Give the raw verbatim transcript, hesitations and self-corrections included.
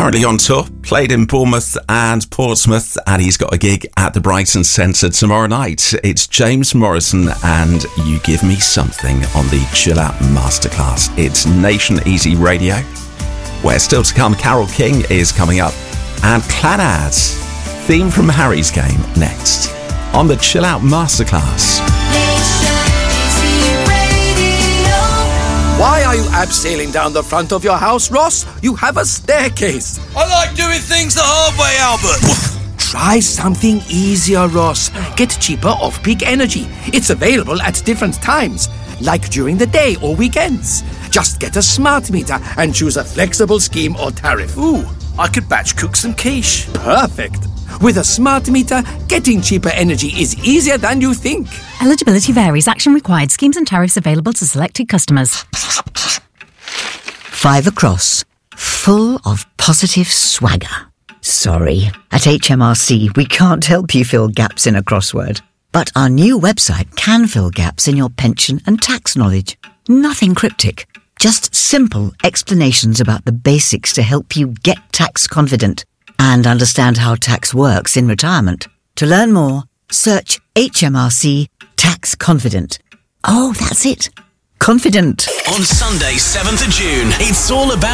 currently on tour, played in Bournemouth and Portsmouth, and he's got a gig at the Brighton Centre tomorrow night. It's James Morrison and You Give Me Something on the Chill Out Masterclass. It's Nation Easy Radio, where still to come, Carole King is coming up, and Clannad, theme from Harry's Game, next on the Chill Out Masterclass. Why are you abseiling down the front of your house, Ross? You have a staircase. I like doing things the hard way, Albert. Try something easier, Ross. Get cheaper off-peak energy. It's available at different times, like during the day or weekends. Just get a smart meter and choose a flexible scheme or tariff. Ooh, I could batch cook some quiche. Perfect. With a smart meter, getting cheaper energy is easier than you think. Eligibility varies. Action required. Schemes and tariffs available to selected customers. Five across. Full of positive swagger. Sorry. At H M R C, we can't help you fill gaps in a crossword. But our new website can fill gaps in your pension and tax knowledge. Nothing cryptic. Just simple explanations about the basics to help you get tax confident and understand how tax works in retirement. To learn more, search H M R C Tax Confident. Oh, that's it. Confident. On Sunday, seventh of June, it's all about